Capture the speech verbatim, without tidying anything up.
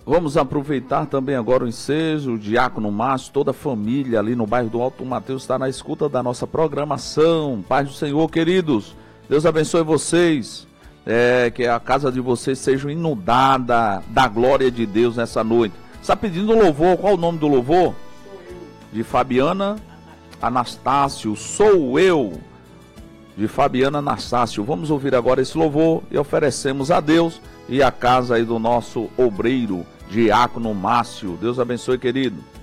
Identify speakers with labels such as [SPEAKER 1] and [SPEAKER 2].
[SPEAKER 1] Vamos aproveitar também agora o ensejo, o Diácono Márcio, toda a família ali no bairro do Alto Mateus está na escuta da nossa programação. Paz do Senhor, queridos. Deus abençoe vocês. É, que a casa de vocês seja inundada da glória de Deus nessa noite. Está pedindo louvor, qual o nome do louvor? De Fabiana Anastácio, Sou Eu, de Fabiana Anastácio. Vamos ouvir agora esse louvor e oferecemos a Deus e a casa aí do nosso obreiro, Diácono Márcio. Deus abençoe, querido.